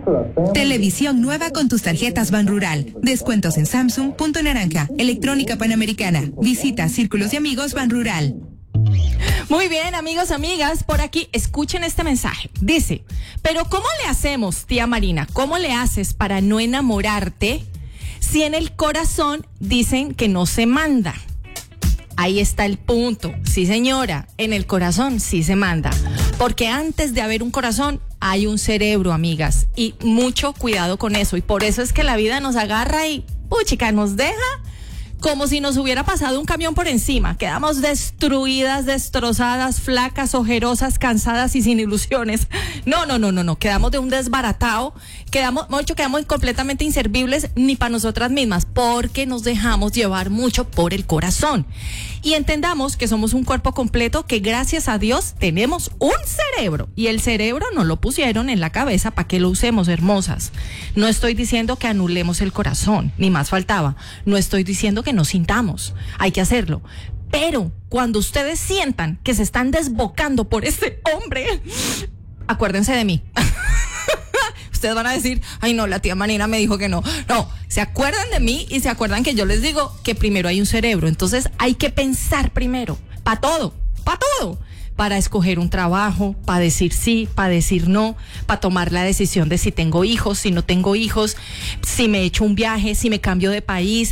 Televisión nueva con tus tarjetas Banrural. Descuentos en Samsung, Punto Naranja, Electrónica Panamericana. Visita Círculos de Amigos Banrural. Muy bien, amigos, amigas, por aquí escuchen este mensaje. Dice, pero ¿cómo le hacemos, tía Marina? ¿Cómo le haces para no enamorarte si en el corazón dicen que no se manda? Ahí está el punto. Sí, señora, en el corazón sí se manda. Porque antes de haber un corazón hay un cerebro, amigas. Y mucho cuidado con eso. Y por eso es que la vida nos agarra y, puchica, nos deja como si nos hubiera pasado un camión por encima. Quedamos destruidas, destrozadas, flacas, ojerosas, cansadas y sin ilusiones. No. Quedamos de un desbaratado. Quedamos completamente inservibles ni para nosotras mismas, porque nos dejamos llevar mucho por el corazón. Y entendamos que somos un cuerpo completo, que gracias a Dios tenemos un cerebro. Y el cerebro nos lo pusieron en la cabeza para que lo usemos, hermosas. No estoy diciendo que anulemos el corazón, ni más faltaba. No estoy diciendo que no sintamos. Hay que hacerlo. Pero cuando ustedes sientan que se están desbocando por ese hombre, acuérdense de mí. Ustedes van a decir, ay no, la tía Marina me dijo que no. No, se acuerdan de mí y se acuerdan que yo les digo que primero hay un cerebro. Entonces hay que pensar primero, para todo. Para escoger un trabajo, para decir sí, para decir no, para tomar la decisión de si tengo hijos, si no tengo hijos, si me echo un viaje, si me cambio de país.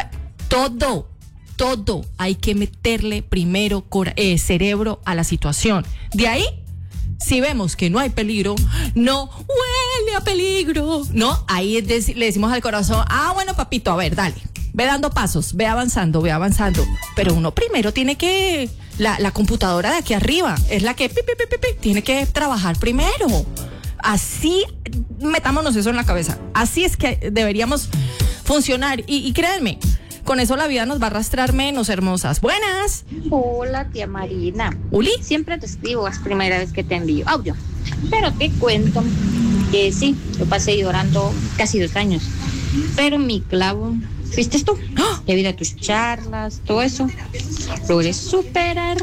Todo hay que meterle primero cerebro a la situación. De ahí, si vemos que no hay peligro, no huele a peligro, no, ahí le decimos al corazón, bueno, papito, a ver, dale, ve dando pasos, ve avanzando, pero uno primero tiene que, la computadora de aquí arriba es la que tiene que trabajar primero. Así, metámonos eso en la cabeza, así es que deberíamos funcionar, y créanme, con eso la vida nos va a arrastrar menos, hermosas. Buenas. Hola, tía Marina. ¿Uli? Siempre te escribo, es primera vez que te envío audio. Pero te cuento que sí, yo pasé llorando casi 2 años. Pero mi clavo fuiste tú. ¡Oh! Debido a tus charlas, todo eso, logré superar.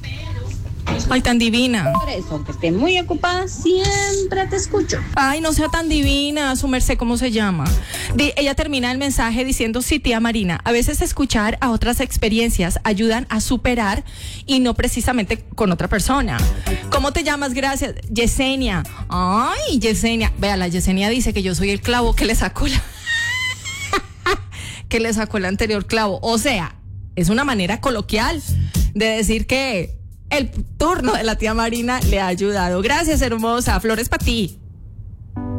Ay, tan divina. Por eso, aunque esté muy ocupada, siempre te escucho. Ay, no sea tan divina, su merced, ¿cómo se llama? Ella termina el mensaje diciendo, sí, tía Marina, a veces escuchar a otras experiencias ayudan a superar y no precisamente con otra persona. ¿Cómo te llamas? Gracias. Yesenia. Ay, Yesenia. Vea, la Yesenia dice que yo soy el clavo que le sacó el anterior clavo. O sea, es una manera coloquial de decir que el turno de la tía Marina le ha ayudado. Gracias, hermosa. Flores para ti.